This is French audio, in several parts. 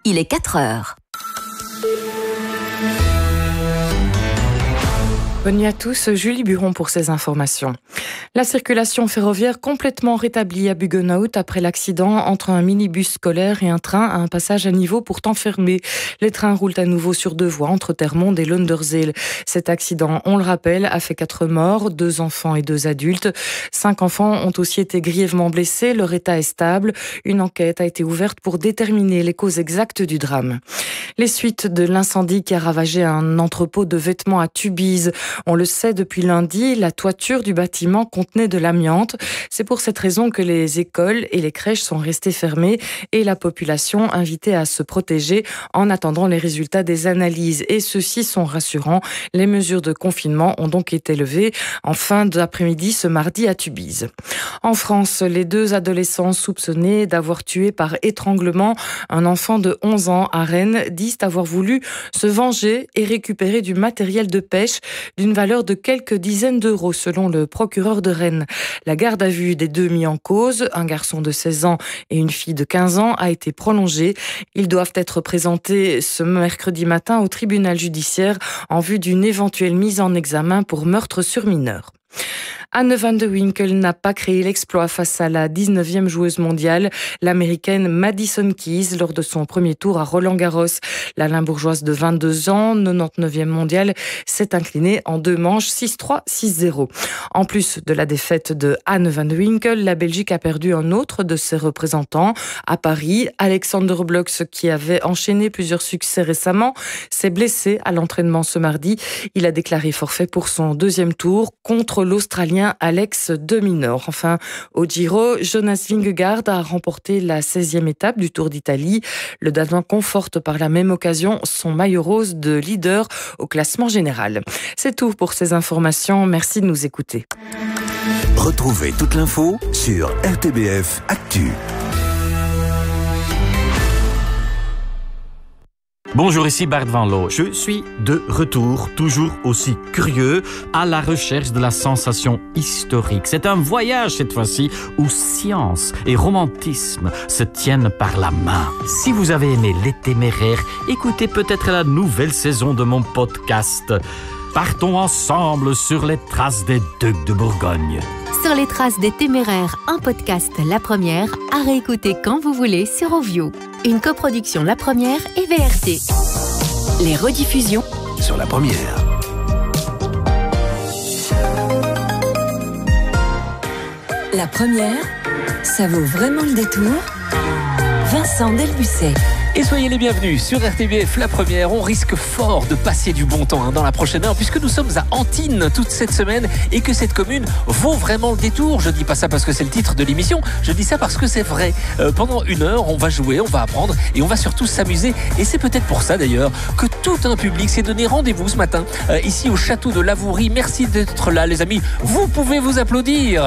il est 4 heures. Bonne nuit à tous, Julie Buron pour ces informations. La circulation ferroviaire complètement rétablie à Buggenhout après l'accident entre un minibus scolaire et un train à un passage à niveau pourtant fermé. Les trains roulent à nouveau sur 2 voies entre Termonde et Londerzeel. Cet accident, on le rappelle, a fait 4 morts, 2 enfants et 2 adultes. 5 enfants ont aussi été grièvement blessés, leur état est stable. Une enquête a été ouverte pour déterminer les causes exactes du drame. Les suites de l'incendie qui a ravagé un entrepôt de vêtements à Tubize. On le sait depuis lundi, la toiture du bâtiment contenait de l'amiante. C'est pour cette raison que les écoles et les crèches sont restées fermées et la population invitée à se protéger en attendant les résultats des analyses. Et ceux-ci sont rassurants. Les mesures de confinement ont donc été levées en fin d'après-midi ce mardi à Tubize. En France, les 2 adolescents soupçonnés d'avoir tué par étranglement un enfant de 11 ans à Rennes disent avoir voulu se venger et récupérer du matériel de pêche d'une valeur de quelques dizaines d'euros selon le procureur de Rennes. La garde à vue des 2 mis en cause, un garçon de 16 ans et une fille de 15 ans, a été prolongée. Ils doivent être présentés ce mercredi matin au tribunal judiciaire en vue d'une éventuelle mise en examen pour meurtre sur mineur. Anne van de Winkel n'a pas créé l'exploit face à la 19e joueuse mondiale, l'américaine Madison Keys, lors de son premier tour à Roland-Garros. La Limbourgeoise de 22 ans, 99e mondiale, s'est inclinée en 2 manches 6-3, 6-0. En plus de la défaite de Anne van de Winkel, la Belgique a perdu un autre de ses représentants. À Paris, Alexander Blocks, qui avait enchaîné plusieurs succès récemment, s'est blessé à l'entraînement ce mardi. Il a déclaré forfait pour son 2e tour contre l'Australien Alex de Minaur. Enfin, au Giro, Jonas Vingegaard a remporté la 16e étape du Tour d'Italie. Le Danois conforte par la même occasion son maillot rose de leader au classement général. C'est tout pour ces informations. Merci de nous écouter. Retrouvez toute l'info sur RTBF Actu. Bonjour, ici Bart Van Loo. Je suis de retour, toujours aussi curieux, à la recherche de la sensation historique. C'est un voyage cette fois-ci où science et romantisme se tiennent par la main. Si vous avez aimé Les Téméraires, écoutez peut-être la nouvelle saison de mon podcast. Partons ensemble sur les traces des Ducs de Bourgogne. Sur les traces des Téméraires, un podcast La Première, à réécouter quand vous voulez sur Ovio. Une coproduction La Première et VRT. Les rediffusions Sur La Première. La Première, ça vaut vraiment le détour. Vincent Delbucet. Et soyez les bienvenus sur RTBF La Première. On risque fort de passer du bon temps dans la prochaine heure puisque nous sommes à Antibes toute cette semaine et que cette commune vaut vraiment le détour. Je dis pas ça parce que c'est le titre de l'émission, je dis ça parce que c'est vrai. Pendant 1 heure, on va jouer, on va apprendre et on va surtout s'amuser. Et c'est peut-être pour ça d'ailleurs que tout un public s'est donné rendez-vous ce matin ici au château de Lavourie. Merci d'être là les amis. Vous pouvez vous applaudir.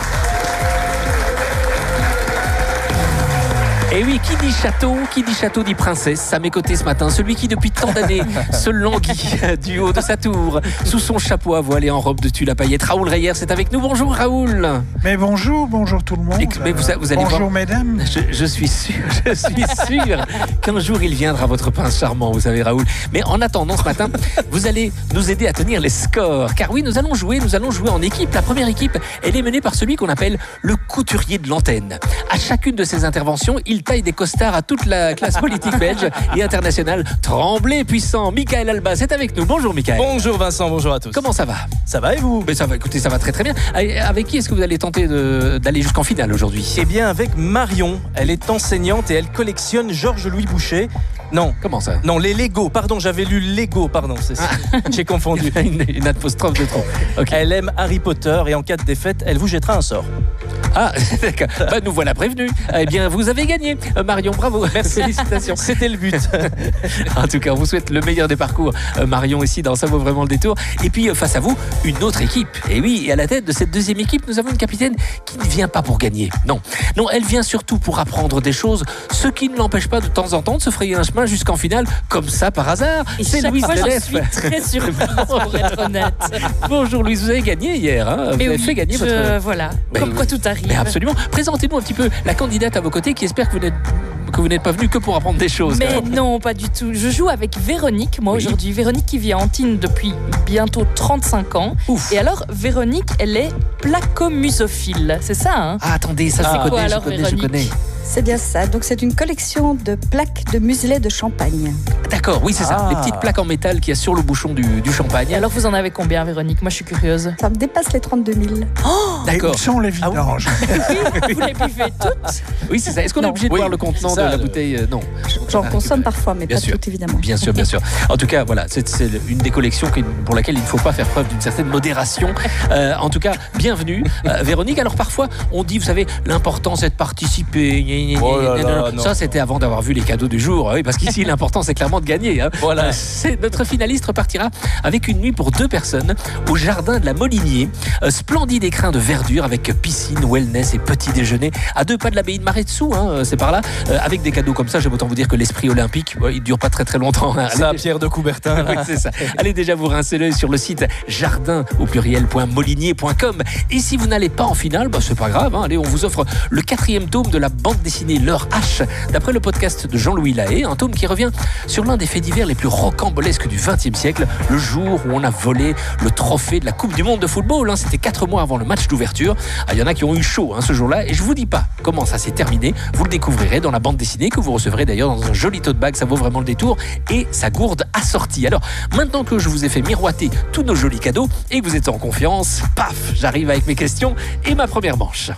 Et oui, qui dit château dit princesse. À mes côtés ce matin, celui qui depuis tant d'années se languit du haut de sa tour, sous son chapeau à voile et en robe de tulle à paillettes. Raoul Reyer, c'est avec nous. Bonjour Raoul. Mais bonjour tout le monde. Mais vous allez bonjour voir, mesdames. je suis sûr qu'un jour il viendra votre prince charmant, vous savez Raoul. Mais en attendant ce matin, vous allez nous aider à tenir les scores. Car oui, nous allons jouer en équipe. La première équipe, elle est menée par celui qu'on appelle le couturier de l'antenne. À chacune de ses interventions, il taille des costards à toute la classe politique belge et internationale. Tremblé puissant, Michael Alba, c'est avec nous. Bonjour Michael. Bonjour Vincent, bonjour à tous. Comment ça va ? Ça va et vous ? Mais ça va, écoutez, ça va très très bien. Avec qui est-ce que vous allez tenter d'aller jusqu'en finale aujourd'hui ? Eh bien avec Marion, elle est enseignante et elle collectionne Georges-Louis Boucher. Non. Comment ça ? Non, les Lego, pardon, j'avais lu Lego, pardon, c'est ça. J'ai confondu. Une apostrophe de trop. Okay. Elle aime Harry Potter et en cas de défaite, elle vous jettera un sort. Ah, d'accord. Bah, nous voilà prévenus. Eh bien, vous avez gagné. Marion, bravo. Merci. Félicitations. C'était le but. En tout cas, on vous souhaite le meilleur des parcours. Marion ici dans Ça vaut vraiment le détour. Et puis, face à vous, une autre équipe. Et oui, et à la tête de cette deuxième équipe, nous avons une capitaine qui ne vient pas pour gagner. Non, elle vient surtout pour apprendre des choses, ce qui ne l'empêche pas de temps en temps de se frayer un chemin jusqu'en finale, comme ça par hasard. Et c'est Louise Delef. Je suis très surprise pour être honnête. Bonjour Louise, vous avez gagné hier. Hein, vous avez fait gagner votre... Voilà, comme quoi tout arrive. Mais absolument. Présentez-nous un petit peu la candidate à vos côtés qui espère que vous n'êtes que vous n'êtes pas venu que pour apprendre des choses. Mais non, pas du tout. Je joue avec Véronique, moi, aujourd'hui. Véronique qui vit à Antibes depuis bientôt 35 ans. Ouf. Et alors, Véronique, elle est placomusophile. C'est ça, hein? Ah, attendez, ça je connais. C'est bien ça. Donc c'est une collection de plaques de muselet de champagne. D'accord, oui, c'est ça. Les petites plaques en métal qu'il y a sur le bouchon du champagne. Et alors, vous en avez combien, Véronique? Moi, je suis curieuse. Ça me dépasse les 32 000. Oh, d'accord. Où sont les vidanges? oui, vous les buvez toutes? Oui, c'est ça. Est-ce qu'on est obligé de voir le contenant de la bouteille? Non. J'en consomme parfois, mais bien pas sûr. toutes, évidemment. Bien sûr, bien sûr. En tout cas, voilà, c'est une des collections pour laquelle il ne faut pas faire preuve d'une certaine modération. En tout cas, bienvenue, Véronique. Alors parfois, on dit, vous savez, l'important c'est de participer. Ça, c'était avant d'avoir vu les cadeaux du jour. Oui, parce qu'ici, l'important, c'est clairement de gagner. Hein. Voilà. Notre finaliste repartira avec une nuit pour 2 personnes au jardin de la Molinier. Splendide écrin de verdure avec piscine, wellness et petit déjeuner à 2 pas de l'abbaye de Maret-Dessous. Hein, c'est par là. Avec des cadeaux comme ça, j'aime autant vous dire que l'esprit olympique, il ne dure pas très très longtemps. Hein. Ça, Pierre de Coubertin. Oui, c'est ça. Allez déjà vous rincer l'œil sur le site jardin au pluriel.molinier.com. Et si vous n'allez pas en finale, c'est pas grave. Hein. Allez, on vous offre le 4e tome de la bande dessinée L'heure H, d'après le podcast de Jean-Louis Lahaye, un tome qui revient sur l'un des faits divers les plus rocambolesques du XXe siècle, le jour où on a volé le trophée de la Coupe du Monde de football. Hein. C'était 4 mois avant le match d'ouverture. Il y en a qui ont eu chaud ce jour-là, et je vous dis pas comment ça s'est terminé. Vous le découvrirez dans la bande dessinée que vous recevrez d'ailleurs dans un joli tote bag. Ça vaut vraiment le détour, et sa gourde assortie. Alors, maintenant que je vous ai fait miroiter tous nos jolis cadeaux et que vous êtes en confiance, paf, j'arrive avec mes questions et ma première manche.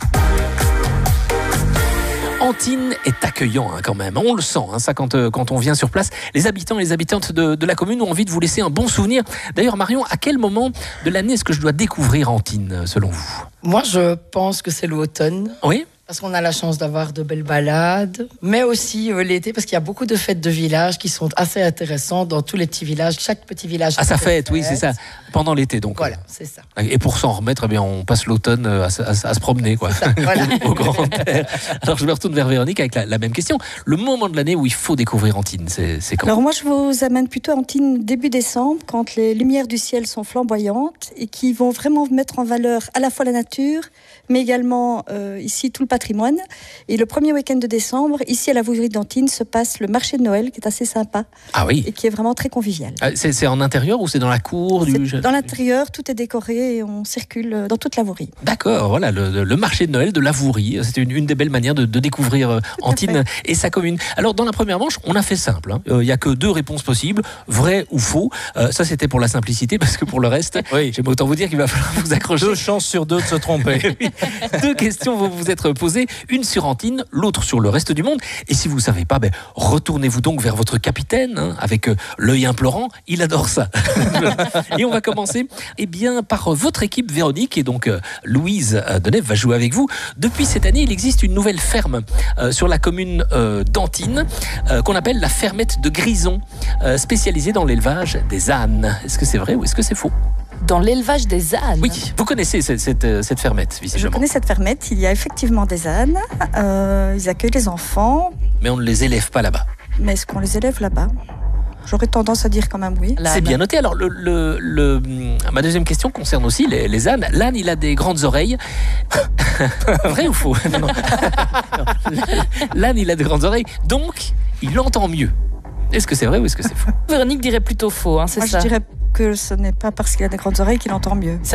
Antibes est accueillant quand même, on le sent ça quand on vient sur place. Les habitants et les habitantes de la commune ont envie de vous laisser un bon souvenir. D'ailleurs Marion, à quel moment de l'année est-ce que je dois découvrir Antibes selon vous? Moi je pense que c'est l'automne. Oui. Parce qu'on a la chance d'avoir de belles balades, mais aussi l'été, parce qu'il y a beaucoup de fêtes de village qui sont assez intéressantes dans tous les petits villages. Chaque petit village a sa fête, oui, c'est ça. Pendant l'été, donc. Voilà, c'est ça. Et pour s'en remettre, on passe l'automne à se promener, quoi. Ça, voilà. au grand air. Alors, je me retourne vers Véronique avec la même question. Le moment de l'année où il faut découvrir Antibes, c'est quand? Alors moi, je vous amène plutôt à Antibes début décembre, quand les lumières du ciel sont flamboyantes et qui vont vraiment mettre en valeur à la fois la nature, mais également ici tout le patrimoine. Et le premier week-end de décembre, ici à la Vougerie d'Antibes, se passe le marché de Noël, qui est assez sympa. Ah oui. Et qui est vraiment très convivial. C'est en intérieur ou c'est dans la cour Dans l'intérieur, tout est décoré et on circule dans toute la Vougerie. D'accord, voilà, le marché de Noël de la Vougerie. C'est une des belles manières de découvrir Antibes et sa commune. Alors, dans la première manche, on a fait simple. Il n'y a que 2 réponses possibles, vrai ou faux. Ça, c'était pour la simplicité, parce que pour le reste, j'aime autant vous dire qu'il va falloir vous accrocher. 2 chances sur 2 de se tromper. 2 questions vont vous être posées, une sur Antibes, l'autre sur le reste du monde. Et si vous ne savez pas, retournez-vous donc vers votre capitaine, avec l'œil implorant. Il adore ça. Et on va commencer par votre équipe, Véronique. Et donc, Louise Denève va jouer avec vous. Depuis cette année, il existe une nouvelle ferme sur la commune d'Antibes qu'on appelle la fermette de Grison, spécialisée dans l'élevage des ânes. Est-ce que c'est vrai ou est-ce que c'est faux? Dans l'élevage des ânes? Oui, vous connaissez cette fermette, visiblement. Je connais cette fermette, il y a effectivement des ânes, ils accueillent les enfants. Mais on ne les élève pas là-bas. Mais est-ce qu'on les élève là-bas? J'aurais tendance à dire quand même oui. C'est bien noté. Alors, ma deuxième question concerne aussi les ânes. L'âne, il a des grandes oreilles. Vrai ou faux? Non. L'âne, il a des grandes oreilles, donc il entend mieux. Est-ce que c'est vrai ou est-ce que c'est faux? Véronique dirait plutôt faux, c'est Moi, ça. Je dirais que ce n'est pas parce qu'il a des grandes oreilles qu'il entend mieux.